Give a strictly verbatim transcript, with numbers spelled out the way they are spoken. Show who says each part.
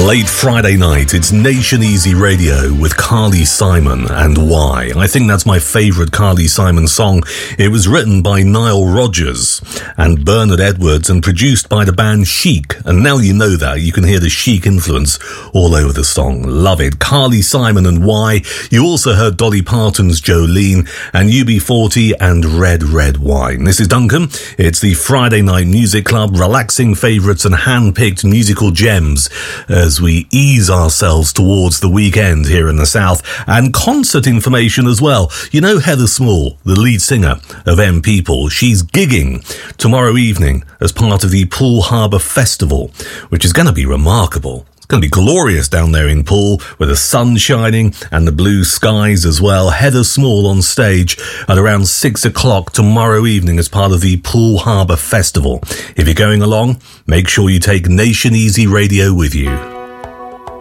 Speaker 1: Late Friday night, it's Nation Easy Radio with Carly Simon and Why. I think that's my favourite Carly Simon song. It was written by Nile Rodgers and Bernard Edwards and produced by the band Chic. And now you know that, you can hear the Chic influence all over the song. Love it. Carly Simon and Why. You also heard Dolly Parton's Jolene and U B forty and Red Red Wine. This is Duncan. It's the Friday Night Music Club, relaxing favourites and hand-picked musical gems as we ease ourselves towards the weekend here in the South, and concert information as well. You know Heather Small, the lead singer of M People, she's gigging tomorrow evening as part of the Poole Harbour Festival, which is going to be remarkable. It's going to be glorious down there in Poole with the sun shining and the blue skies as well. Heather Small on stage at around six o'clock tomorrow evening as part of the Poole Harbour Festival. If you're going along, make sure you take Nation Easy Radio with you.